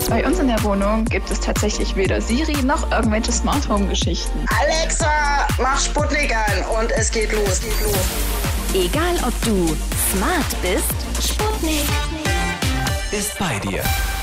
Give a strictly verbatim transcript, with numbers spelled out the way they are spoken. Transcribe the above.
Bei uns in der Wohnung gibt es tatsächlich weder Siri noch irgendwelche Smart Home Geschichten. Alexa, mach Sputnik an und es geht los. Geht los. Egal ob du smart bist, Sputnik ist bei dir.